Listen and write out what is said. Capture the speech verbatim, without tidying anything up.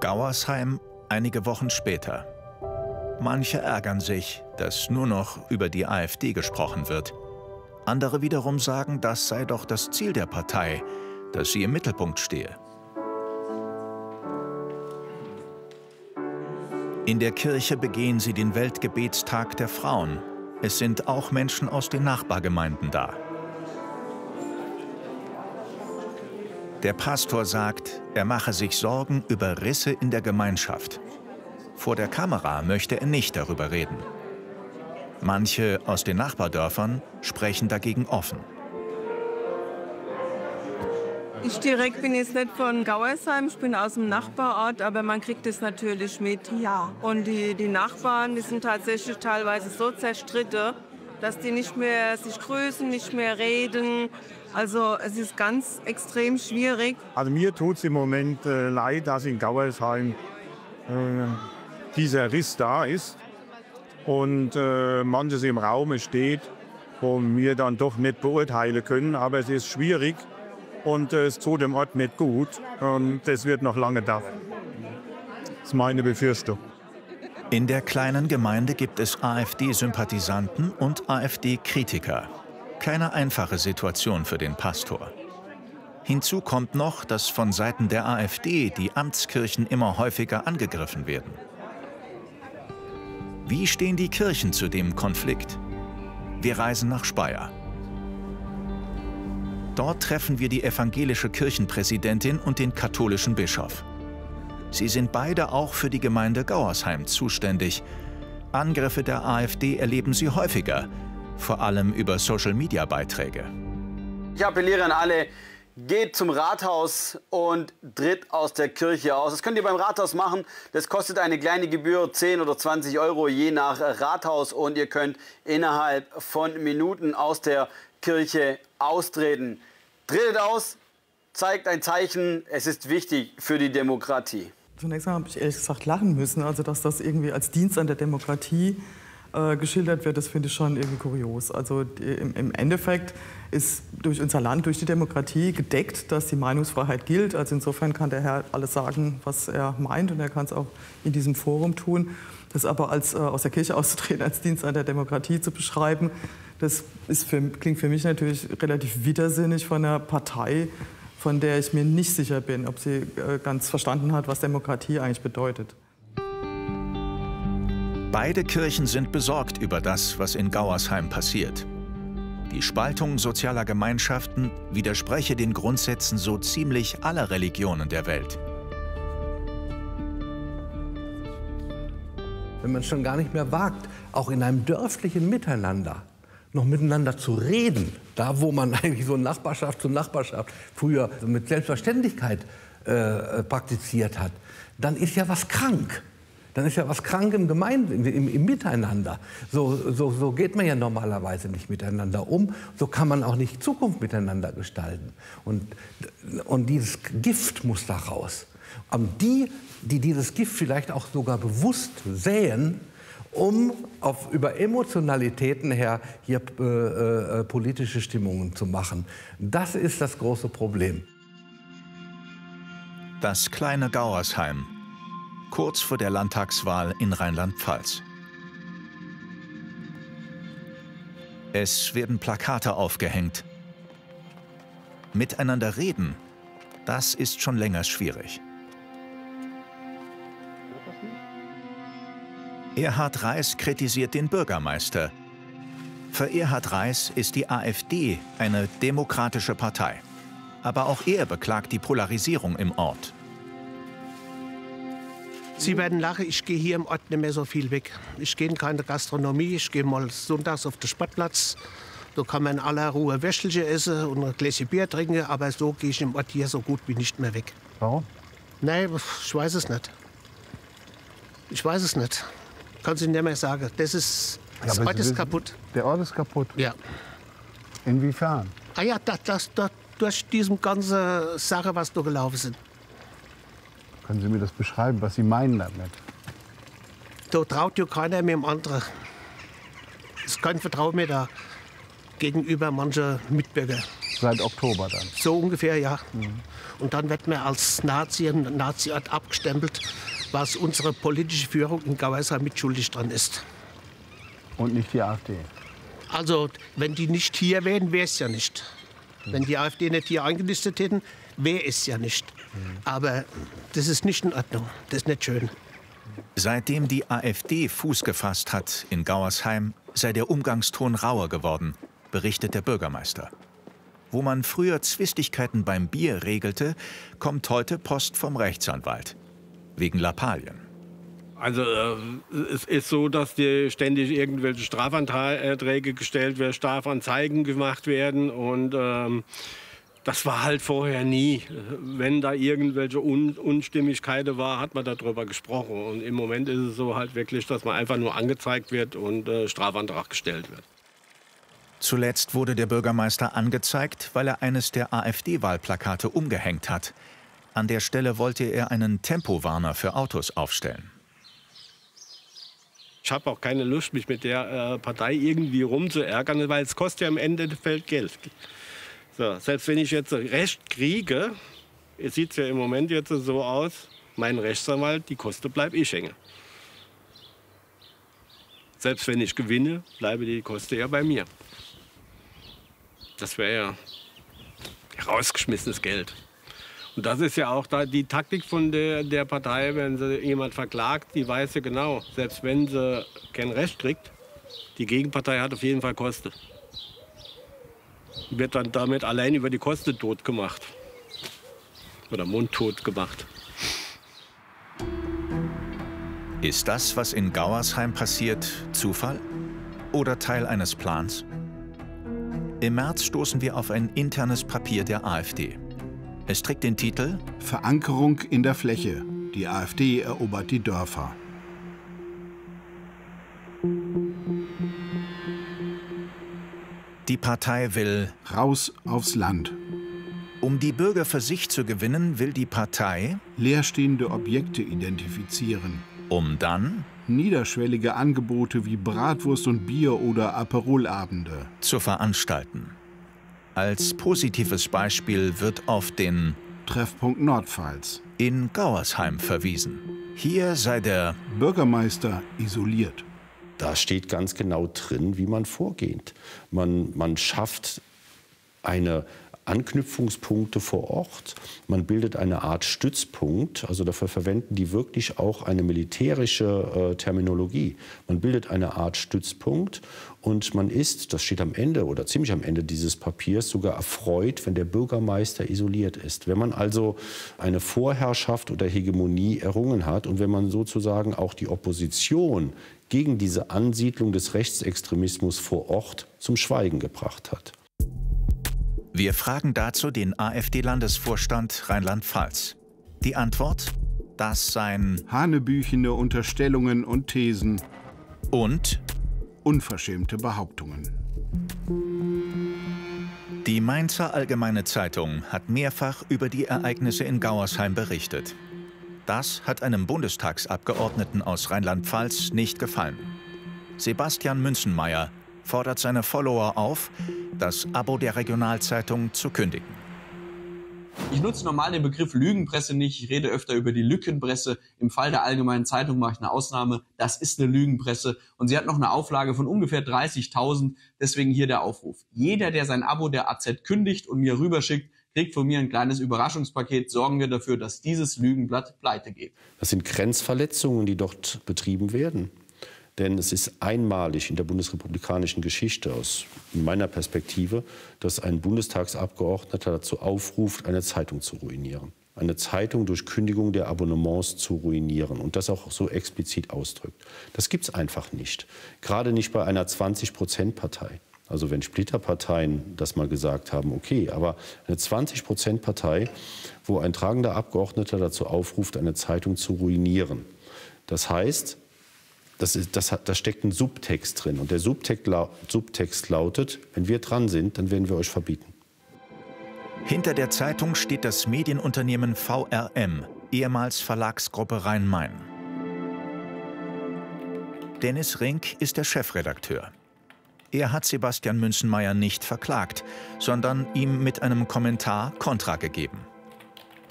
Gauersheim einige Wochen später. Manche ärgern sich, dass nur noch über die AfD gesprochen wird. Andere wiederum sagen, das sei doch das Ziel der Partei, dass sie im Mittelpunkt stehe. In der Kirche begehen sie den Weltgebetstag der Frauen. Es sind auch Menschen aus den Nachbargemeinden da. Der Pastor sagt, er mache sich Sorgen über Risse in der Gemeinschaft. Vor der Kamera möchte er nicht darüber reden. Manche aus den Nachbardörfern sprechen dagegen offen. Ich direkt bin jetzt nicht von Gauersheim, ich bin aus dem Nachbarort, aber man kriegt es natürlich mit. Ja. Und die, die Nachbarn, die sind tatsächlich teilweise so zerstritten, dass die nicht mehr sich grüßen, nicht mehr reden. Also es ist ganz extrem schwierig. Also mir tut es im Moment äh, leid, dass in Gauersheim äh, dieser Riss da ist und äh, manches im Raum steht, wo wir dann doch nicht beurteilen können. Aber es ist schwierig und äh, es tut dem Ort nicht gut und das wird noch lange dauern. Das ist meine Befürchtung. In der kleinen Gemeinde gibt es AfD-Sympathisanten und AfD-Kritiker. Keine einfache Situation für den Pastor. Hinzu kommt noch, dass von Seiten der AfD die Amtskirchen immer häufiger angegriffen werden. Wie stehen die Kirchen zu dem Konflikt? Wir reisen nach Speyer. Dort treffen wir die evangelische Kirchenpräsidentin und den katholischen Bischof. Sie sind beide auch für die Gemeinde Gauersheim zuständig. Angriffe der AfD erleben sie häufiger, vor allem über Social-Media-Beiträge. Ich appelliere an alle, geht zum Rathaus und tritt aus der Kirche aus. Das könnt ihr beim Rathaus machen. Das kostet eine kleine Gebühr, zehn oder zwanzig Euro je nach Rathaus. Und ihr könnt innerhalb von Minuten aus der Kirche austreten. Tretet aus, zeigt ein Zeichen. Es ist wichtig für die Demokratie. Zunächst einmal habe ich ehrlich gesagt lachen müssen, also dass das irgendwie als Dienst an der Demokratie äh, geschildert wird, das finde ich schon irgendwie kurios. Also die, im, im Endeffekt ist durch unser Land, durch die Demokratie gedeckt, dass die Meinungsfreiheit gilt. Also insofern kann der Herr alles sagen, was er meint, und er kann es auch in diesem Forum tun. Das aber als, äh, aus der Kirche auszutreten, als Dienst an der Demokratie zu beschreiben, das ist für, klingt für mich natürlich relativ widersinnig von einer Partei, von der ich mir nicht sicher bin, ob sie ganz verstanden hat, was Demokratie eigentlich bedeutet. Beide Kirchen sind besorgt über das, was in Gauersheim passiert. Die Spaltung sozialer Gemeinschaften widerspreche den Grundsätzen so ziemlich aller Religionen der Welt. Wenn man es schon gar nicht mehr wagt, auch in einem dörflichen Miteinander noch miteinander zu reden, da wo man eigentlich so Nachbarschaft zu Nachbarschaft früher mit Selbstverständlichkeit äh, praktiziert hat, dann ist ja was krank. Dann ist ja was krank im Gemeinde, im, im Miteinander. So, so, so geht man ja normalerweise nicht miteinander um. So kann man auch nicht Zukunft miteinander gestalten. Und, und dieses Gift muss da raus. Und die, die dieses Gift vielleicht auch sogar bewusst säen, um auf, über Emotionalitäten her hier äh, äh, politische Stimmungen zu machen. Das ist das große Problem. Das kleine Gauersheim, kurz vor der Landtagswahl in Rheinland-Pfalz. Es werden Plakate aufgehängt. Miteinander reden, das ist schon länger schwierig. Erhard Reiß kritisiert den Bürgermeister. Für Erhard Reiß ist die AfD eine demokratische Partei. Aber auch er beklagt die Polarisierung im Ort. Sie werden lachen, ich gehe hier im Ort nicht mehr so viel weg. Ich gehe in keine Gastronomie, ich gehe mal sonntags auf den Sportplatz. Da kann man in aller Ruhe Wäschelchen essen und ein Gläschen Bier trinken, aber so gehe ich im Ort hier so gut wie nicht mehr weg. Warum? Nein, ich weiß es nicht. Ich weiß es nicht. Kann ich nicht mehr sagen. Das ist, das ja, Ort ist kaputt. Der Ort ist kaputt? Ja. Inwiefern? Ah ja, das, das, das, durch diese ganze Sache, was da gelaufen sind. Können Sie mir das beschreiben, was Sie meinen damit? Da traut ja keiner mehr dem anderen. Es ist kein Vertrauen mehr da gegenüber mancher Mitbürger. Seit Oktober dann? So ungefähr, ja. Mhm. Und dann wird man als Nazi, ein Nazi-Ort abgestempelt, was unsere politische Führung in Gauersheim mit schuldig dran ist. Und nicht die AfD? Also, wenn die nicht hier wären, wäre es ja nicht. Wenn die AfD nicht hier eingelistet hätten, wäre es ja nicht. Aber das ist nicht in Ordnung. Das ist nicht schön. Seitdem die AfD Fuß gefasst hat in Gauersheim, sei der Umgangston rauer geworden, berichtet der Bürgermeister. Wo man früher Zwistigkeiten beim Bier regelte, kommt heute Post vom Rechtsanwalt. Wegen Lappalien. Also äh, es ist so, dass dir ständig irgendwelche Strafanträge gestellt werden, Strafanzeigen gemacht werden. Und ähm, das war halt vorher nie. Wenn da irgendwelche Un Unstimmigkeiten war, hat man darüber gesprochen. Und im Moment ist es so halt wirklich, dass man einfach nur angezeigt wird und äh, Strafantrag gestellt wird. Zuletzt wurde der Bürgermeister angezeigt, weil er eines der AfD-Wahlplakate umgehängt hat. An der Stelle wollte er einen Tempowarner für Autos aufstellen. Ich habe auch keine Lust, mich mit der äh, Partei irgendwie rumzuärgern, weil es kostet ja im Endeffekt Geld. So, selbst wenn ich jetzt Recht kriege, es sieht ja im Moment jetzt so aus, mein Rechtsanwalt, die Kosten bleibe ich hängen. Selbst wenn ich gewinne, bleibe die Kosten ja bei mir. Das wäre ja rausgeschmissenes Geld. Und das ist ja auch da die Taktik von der, der Partei, wenn sie jemand verklagt, die weiß ja genau, selbst wenn sie kein Recht kriegt, die Gegenpartei hat auf jeden Fall Kosten. Die wird dann damit allein über die Kosten tot gemacht. Oder mundtot gemacht. Ist das, was in Gauersheim passiert, Zufall oder Teil eines Plans? Im März stoßen wir auf ein internes Papier der AfD. Es trägt den Titel Verankerung in der Fläche. Die AfD erobert die Dörfer. Die Partei will raus aufs Land. Um die Bürger für sich zu gewinnen, will die Partei leerstehende Objekte identifizieren. Um dann niederschwellige Angebote wie Bratwurst und Bier oder Aperolabende zu veranstalten. Als positives Beispiel wird auf den Treffpunkt Nordpfalz in Gauersheim verwiesen. Hier sei der Bürgermeister isoliert. Da steht ganz genau drin, wie man vorgeht. Man, man schafft eine Anknüpfungspunkte vor Ort. Man bildet eine Art Stützpunkt. Also dafür verwenden die wirklich auch eine militärische äh, Terminologie. Man bildet eine Art Stützpunkt und man ist, das steht am Ende oder ziemlich am Ende dieses Papiers, sogar erfreut, wenn der Bürgermeister isoliert ist. Wenn man also eine Vorherrschaft oder Hegemonie errungen hat und wenn man sozusagen auch die Opposition gegen diese Ansiedlung des Rechtsextremismus vor Ort zum Schweigen gebracht hat. Wir fragen dazu den AfD-Landesvorstand Rheinland-Pfalz. Die Antwort? Das seien hanebüchene Unterstellungen und Thesen und unverschämte Behauptungen. Die Mainzer Allgemeine Zeitung hat mehrfach über die Ereignisse in Gauersheim berichtet. Das hat einem Bundestagsabgeordneten aus Rheinland-Pfalz nicht gefallen. Sebastian Münzenmaier fordert seine Follower auf, das Abo der Regionalzeitung zu kündigen. Ich nutze normal den Begriff Lügenpresse nicht. Ich rede öfter über die Lückenpresse. Im Fall der Allgemeinen Zeitung mache ich eine Ausnahme. Das ist eine Lügenpresse. Und sie hat noch eine Auflage von ungefähr dreißigtausend. Deswegen hier der Aufruf. Jeder, der sein Abo der A Z kündigt und mir rüberschickt, kriegt von mir ein kleines Überraschungspaket. Sorgen wir dafür, dass dieses Lügenblatt pleite geht. Das sind Grenzverletzungen, die dort betrieben werden. Denn es ist einmalig in der bundesrepublikanischen Geschichte aus meiner Perspektive, dass ein Bundestagsabgeordneter dazu aufruft, eine Zeitung zu ruinieren. Eine Zeitung durch Kündigung der Abonnements zu ruinieren und das auch so explizit ausdrückt. Das gibt es einfach nicht. Gerade nicht bei einer zwanzig-Prozent-Partei. Also wenn Splitterparteien das mal gesagt haben, okay, aber eine zwanzig-Prozent-Partei, wo ein tragender Abgeordneter dazu aufruft, eine Zeitung zu ruinieren. Das heißt, Das, ist, das, hat, da steckt ein Subtext drin. Und der Subtext, lau Subtext lautet, wenn wir dran sind, dann werden wir euch verbieten. Hinter der Zeitung steht das Medienunternehmen V R M, ehemals Verlagsgruppe Rhein-Main. Dennis Rink ist der Chefredakteur. Er hat Sebastian Münzenmaier nicht verklagt, sondern ihm mit einem Kommentar Kontra gegeben.